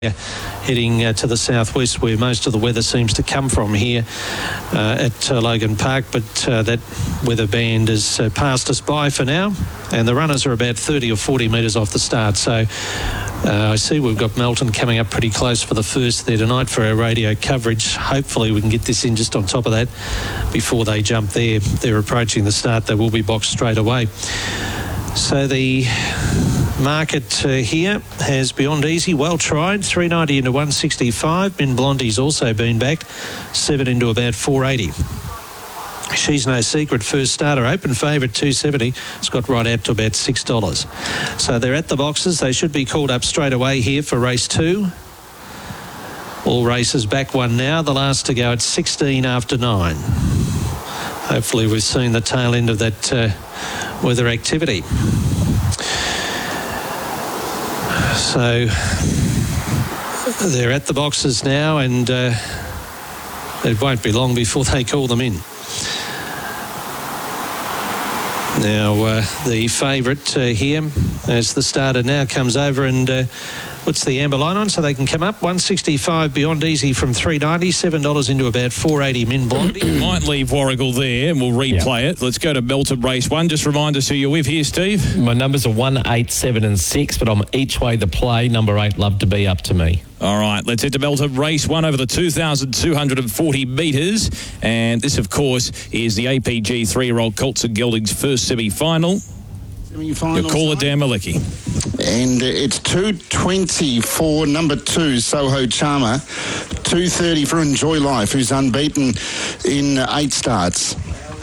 heading to the southwest, where most of the weather seems to come from here at Logan Park, but that weather band has passed us by for now, and the runners are about 30 or 40 metres off the start. So I see we've got Melton coming up pretty close for the first there tonight for our radio coverage. Hopefully we can get this in just on top of that before they jump there. They're approaching the start. They will be boxed straight away. So the market here has Beyond Easy, well tried, 390 into 165. Min Blondie's also been backed, 7 into about 480. She's No Secret, first starter, open favourite 270. It's got right out to about $6. So they're at the boxes. They should be called up straight away here for race 2. All races back one now. The last to go at 16 after 9. Hopefully we've seen the tail end of that weather activity. So they're at the boxes now, and it won't be long before they call them in. Now the favourite here, as the starter now comes over and puts the amber line on so they can come up. 165 Beyond Easy from 390, $7 into about 480 Min Blondie. Might leave Warrigal there and we'll replay it. Let's go to Melton Race 1. Just remind us who you're with here, Steve. My numbers are 1, 8, 7 and 6, but I'm each way the play. Number 8, Love to Be Up to Me. All right, let's head to Melton Race 1 over the 2,240 metres. And this, of course, is the APG 3-year-old Colts and Geldings first semi-final. Your caller, Dan Malecki. And it's 2:20 for number 2, Soho Charmer. 2:30 for Enjoy Life, who's unbeaten in 8 starts.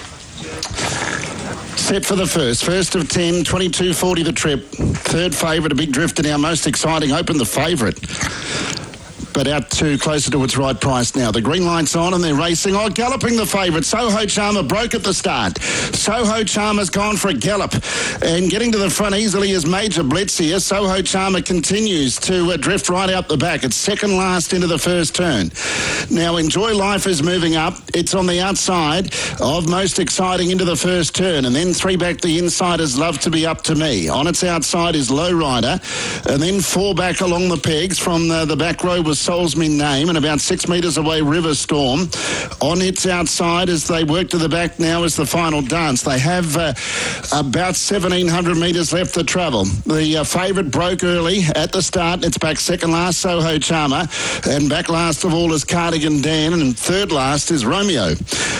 Set for the first of 10, 22.40 the trip. Third favourite, a big drifter now, most exciting, Open the favourite. But out to closer to its right price now. The green light's on and they're racing. Oh, galloping the favourite. Soho Charmer broke at the start. Soho Charmer's gone for a gallop. And getting to the front easily is Major Blitz here. Soho Charmer continues to drift right out the back. It's second last into the first turn. Now, Enjoy Life is moving up. It's on the outside of Most Exciting into the first turn. And then 3 back the inside is Love to Be Up to Me. On its outside is Low Rider. And then 4 back along the pegs from the back row was Soul's Me Name, and about 6 metres away River Storm. On its outside as they work to the back now is the final dance. They have about 1,700 metres left to travel. The favourite broke early at the start. It's back second last, Soho Charmer, and back last of all is Cardigan Dan, and third last is Romeo.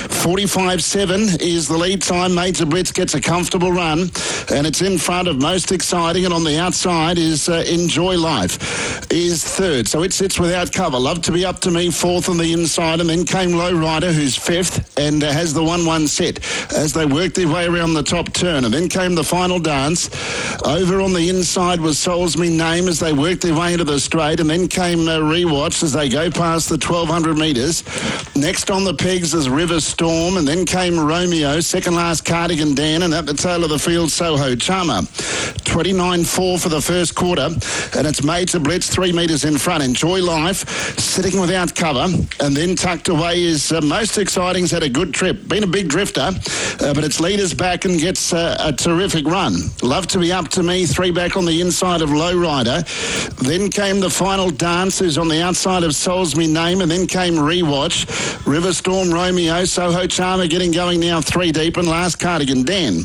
45.7 is the lead time. Major Blitz gets a comfortable run, and it's in front of Most Exciting, and on the outside is Enjoy Life is third. So it sits without cover. Love to Be Up to Me, fourth on the inside, and then came Low Rider, who's fifth, and has the 1-1 set as they worked their way around the top turn. And then came the final dance. Over on the inside was Soul's Me Name as they worked their way into the straight, and then came Rewatch as they go past the 1,200 metres. Next on the pegs is River Storm, and then came Romeo, second last Cardigan Dan, and at the tail of the field, Soho Charmer. 29.4 for the first quarter, and it's Major Blitz 3 metres in front. Enjoy Life sitting without cover, and then tucked away is Most Exciting's had a good trip. Been a big drifter, but its leader's back and gets a terrific run. Love to Be Up to Me, 3 back on the inside of Low Rider. Then came the final dance, who's on the outside of Soul's Me Name, and then came Rewatch. River Storm, Romeo, Soho Charmer getting going now 3 deep, and last Cardigan Dan.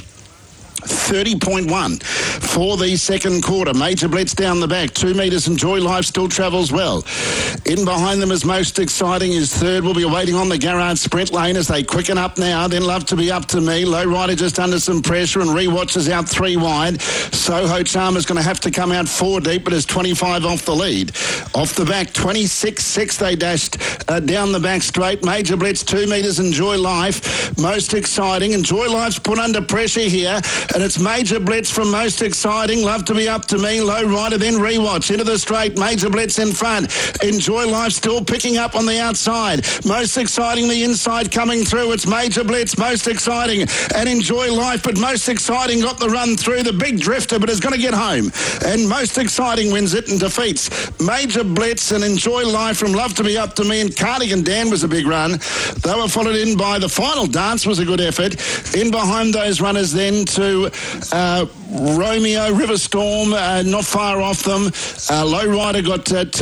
30.1 for the second quarter. Major Blitz down the back. 2 metres. Enjoy Life still travels well. In behind them is Most Exciting is third. We'll be waiting on the Garrard sprint lane as they quicken up now. Then Love to Be Up to Me. Low Rider just under some pressure, and Rewatch is out 3 wide. Soho Charmer's going to have to come out 4 deep, but is 25 off the lead. Off the back, 26.6 they dashed down the back straight. Major Blitz 2 metres. Enjoy Life. Most Exciting. Enjoy Life's put under pressure here. And it's Major Blitz from Most Exciting. Love to Be Up to Me. Low Rider, then Rewatch. Into the straight. Major Blitz in front. Enjoy Life still picking up on the outside. Most Exciting the inside coming through. It's Major Blitz, Most Exciting, and Enjoy Life. But Most Exciting got the run through. The big drifter, but is going to get home. And Most Exciting wins it and defeats Major Blitz and Enjoy Life from Love to Be Up to Me. And Cardigan Dan was a big run. They were followed in by the final dance, was a good effort. In behind those runners then to Romeo, River Storm, not far off them. Low Rider got